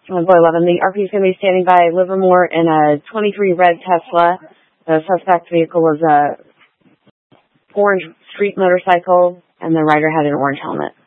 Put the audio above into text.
Boy 11. The RP is going to be standing by Livermore in a 23 red Tesla. The suspect vehicle was a orange street motorcycle, and the rider had an orange helmet.